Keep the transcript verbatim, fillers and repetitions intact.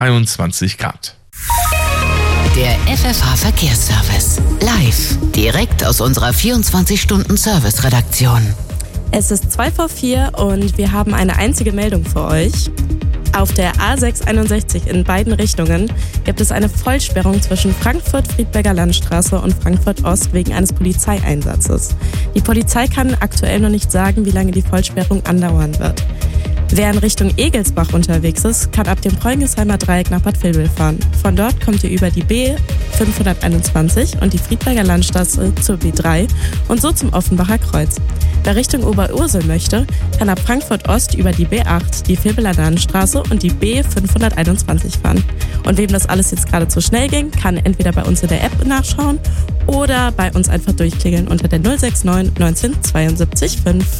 einundzwanzig Grad. Der F F H-Verkehrsservice. Live. Direkt aus unserer vierundzwanzig-Stunden-Service-Redaktion. Es ist zwei vor vier und wir haben eine einzige Meldung für euch. Auf der A sechs einundsechzig in beiden Richtungen gibt es eine Vollsperrung zwischen Frankfurt-Friedberger Landstraße und Frankfurt-Ost wegen eines Polizeieinsatzes. Die Polizei kann aktuell noch nicht sagen, wie lange die Vollsperrung andauern wird. Wer in Richtung Egelsbach unterwegs ist, kann ab dem Preungesheimer Dreieck nach Bad Vilbel fahren. Von dort kommt ihr über die B fünfhunderteinundzwanzig und die Friedberger Landstraße zur B drei und so zum Offenbacher Kreuz. Wer Richtung Oberursel möchte, kann ab Frankfurt Ost über die B acht, die Vilbeler Landstraße und die B fünfhunderteinundzwanzig fahren. Und wem das alles jetzt gerade zu schnell ging, kann entweder bei uns in der App nachschauen oder bei uns einfach durchklingeln unter der null sechs neun neunzehn zweiundsiebzig fünf.